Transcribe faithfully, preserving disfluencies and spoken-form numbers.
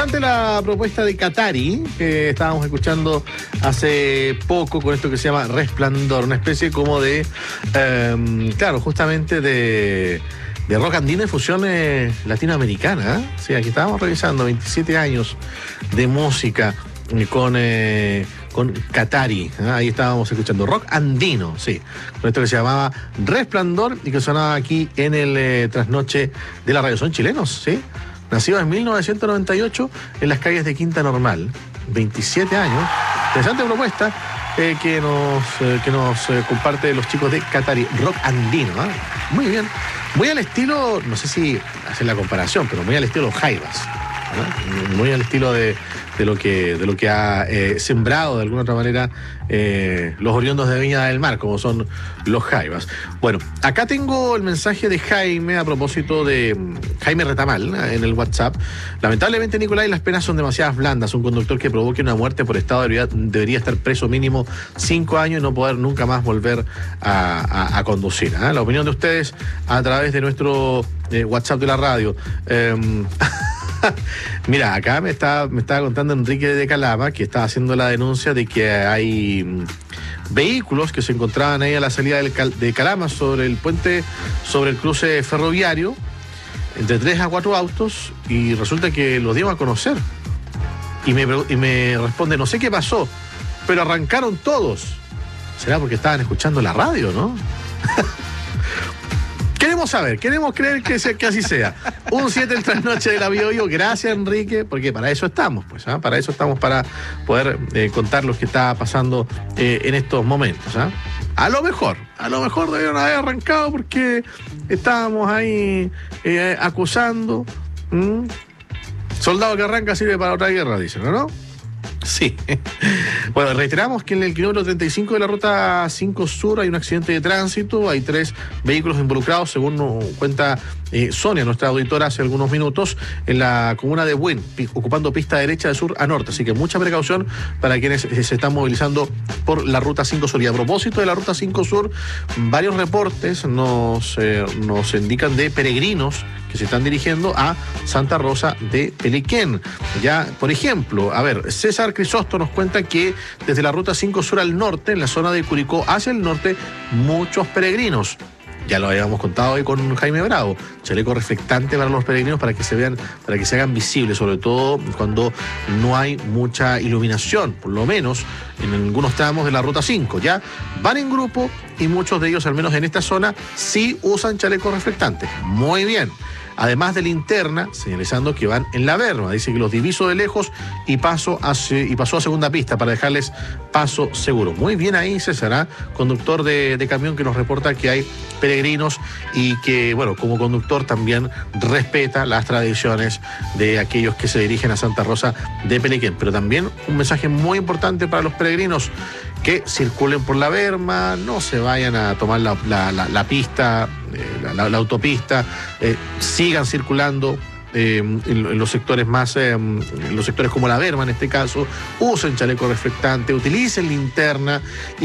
interesante la propuesta de Qatari, que estábamos escuchando hace poco con esto que se llama Resplandor, una especie como de, eh, claro, justamente de, de rock andino y fusión eh, latinoamericana. ¿eh? Sí, aquí estábamos revisando veintisiete años de música con... Eh, con Qatari, ¿eh? Ahí estábamos escuchando rock andino, sí, con esto que se llamaba Resplandor y que sonaba aquí en el eh, trasnoche de la radio. Son chilenos, ¿sí? Nacidos en mil novecientos noventa y ocho en las calles de Quinta Normal, veintisiete años. Interesante propuesta eh, que nos, eh, que nos eh, comparte los chicos de Qatari, rock andino, ¿eh? Muy bien, muy al estilo, no sé si hacer la comparación, pero muy al estilo de los Jaivas, ¿no? Muy al estilo de, de lo que de lo que ha eh, sembrado de alguna otra manera eh, los oriundos de Viña del Mar, como son los Jaivas. Bueno, acá tengo el mensaje de Jaime a propósito de Jaime Retamal en el WhatsApp. Lamentablemente, Nicolás, las penas son demasiadas blandas. Un conductor que provoque una muerte por estado debería, debería estar preso mínimo cinco años y no poder nunca más volver a, a, a conducir. ¿eh? La opinión de ustedes a través de nuestro eh, WhatsApp de la radio. Eh, Mira, acá me está, me estaba contando Enrique de Calama que estaba haciendo la denuncia de que hay mm, vehículos que se encontraban ahí a la salida del Cal, de Calama sobre el puente, sobre el cruce ferroviario, entre tres a cuatro autos, y resulta que los dimos a conocer. Y me, y me responde, no sé qué pasó, pero arrancaron todos. ¿Será porque estaban escuchando la radio, no? Queremos saber, queremos creer que, sea, que así sea. Un siete el trasnoche de la Bio Bio. Gracias, Enrique, porque para eso estamos, pues, ¿eh? Para eso estamos, para poder eh, contar lo que está pasando eh, en estos momentos. ¿eh? A lo mejor, a lo mejor debieron haber arrancado porque estábamos ahí eh, acusando. ¿Mm? Soldado que arranca sirve para otra guerra, dicen, ¿no? Sí. Bueno, reiteramos que en el kilómetro treinta y cinco de la ruta cinco Sur hay un accidente de tránsito, hay tres vehículos involucrados, según nos cuenta eh, Sonia, nuestra auditora, hace algunos minutos, en la comuna de Buin, ocupando pista derecha de sur a norte, así que mucha precaución para quienes se están movilizando por la ruta cinco Sur. Y a propósito de la ruta cinco Sur, varios reportes nos, eh, nos indican de peregrinos que se están dirigiendo a Santa Rosa de Peliquén. Ya, por ejemplo, a ver, César Crisosto nos cuenta que desde la ruta cinco Sur al norte, en la zona de Curicó hacia el norte, muchos peregrinos. Ya lo habíamos contado hoy con Jaime Bravo. Chaleco reflectante para los peregrinos para que se vean, para que se hagan visibles, sobre todo cuando no hay mucha iluminación, por lo menos en algunos tramos de la ruta cinco. Ya van en grupo y muchos de ellos, al menos en esta zona, sí usan chaleco reflectante. Muy bien. Además de linterna, señalizando que van en la berma. Dice que los diviso de lejos y, paso a, y pasó a segunda pista para dejarles paso seguro. Muy bien ahí, César, ¿eh? Conductor de, de camión que nos reporta que hay peregrinos y que, bueno, como conductor también respeta las tradiciones de aquellos que se dirigen a Santa Rosa de Peliquén. Pero también un mensaje muy importante para los peregrinos: que circulen por la berma, no se vayan a tomar la, la, la, la pista, eh, la, la, la autopista, eh, sigan circulando eh, en, en los sectores más, eh, en los sectores como la berma en este caso, usen chaleco reflectante, utilicen linterna.